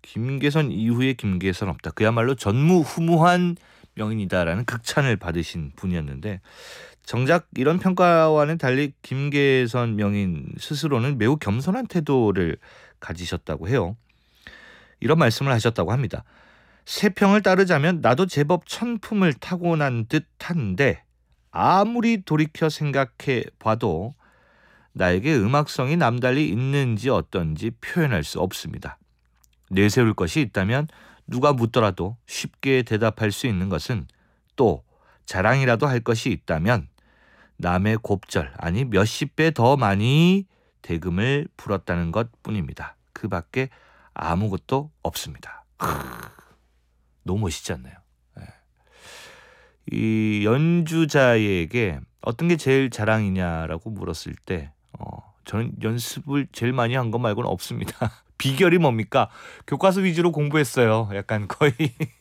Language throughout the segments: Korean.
김계선 이후에 김계선 없다. 그야말로 전무후무한 명인이다라는 극찬을 받으신 분이었는데 정작 이런 평가와는 달리 김계선 명인 스스로는 매우 겸손한 태도를 가지셨다고 해요. 이런 말씀을 하셨다고 합니다. 새 평을 따르자면 나도 제법 천품을 타고난 듯한데 아무리 돌이켜 생각해 봐도 나에게 음악성이 남달리 있는지 어떤지 표현할 수 없습니다. 내세울 것이 있다면 누가 묻더라도 쉽게 대답할 수 있는 것은 또 자랑이라도 할 것이 있다면 남의 곱절 아니 몇십 배 더 많이 대금을 불었다는 것뿐입니다. 그 밖에 아무것도 없습니다. 너무 멋있지 않나요? 이 연주자에게 어떤 게 제일 자랑이냐라고 물었을 때 저는 연습을 제일 많이 한 것 말고는 없습니다. 비결이 뭡니까? 교과서 위주로 공부했어요. 약간 거의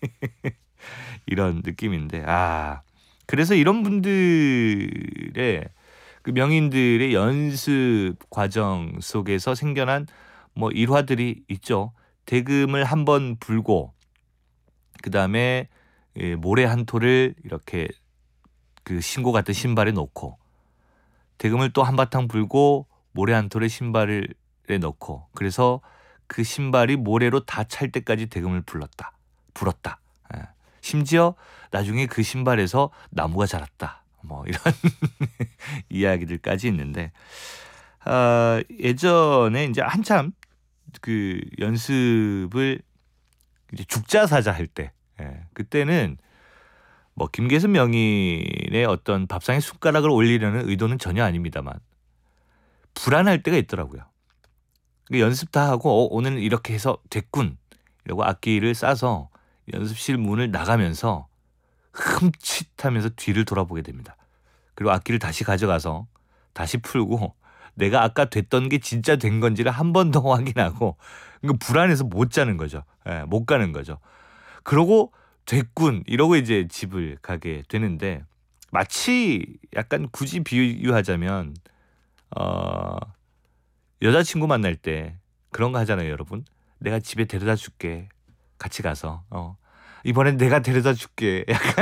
이런 느낌인데 그래서 이런 분들의 그 명인들의 연습 과정 속에서 생겨난 뭐 일화들이 있죠. 대금을 한번 불고 그 다음에 모래 한 톨을 이렇게 그 신고 같은 신발에 넣고 대금을 또 한바탕 불고 모래 한 톨을 신발에 넣고 그래서 그 신발이 모래로 다 찰 때까지 대금을 불었다. 심지어 나중에 그 신발에서 나무가 자랐다. 뭐 이런 이야기들까지 있는데 예전에 이제 한참 그 연습을 이제 죽자사자 할 때 그때는 뭐 김계선 명인의 어떤 밥상에 숟가락을 올리려는 의도는 전혀 아닙니다만 불안할 때가 있더라고요. 연습 다 하고 오늘은 이렇게 해서 됐군 이러고 악기를 싸서 연습실 문을 나가면서 흠칫하면서 뒤를 돌아보게 됩니다. 그리고 악기를 다시 가져가서 다시 풀고 내가 아까 됐던 게 진짜 된 건지를 한 번 더 확인하고 불안해서 못 자는 거죠. 못 가는 거죠. 그러고 됐군 이러고 이제 집을 가게 되는데 마치 약간 굳이 비유하자면 여자친구 만날 때 그런 거 하잖아요, 여러분. 내가 집에 데려다 줄게. 같이 가서 이번엔 내가 데려다 줄게. 약간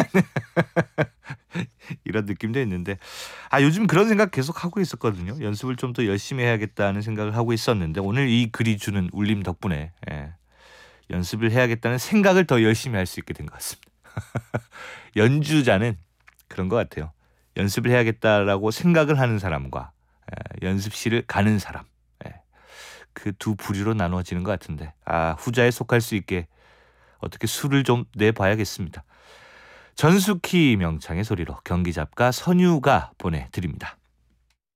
이런 느낌도 있는데 요즘 그런 생각 계속 하고 있었거든요. 연습을 좀 더 열심히 해야겠다는 생각을 하고 있었는데 오늘 이 글이 주는 울림 덕분에 연습을 해야겠다는 생각을 더 열심히 할 수 있게 된 것 같습니다. 연주자는 그런 것 같아요. 연습을 해야겠다라고 생각을 하는 사람과 연습실을 가는 사람 그 두 부류로 나누어지는 것 같은데 후자에 속할 수 있게 어떻게 수를 좀 내봐야겠습니다. 전숙희 명창의 소리로 경기잡가 선유가 보내드립니다.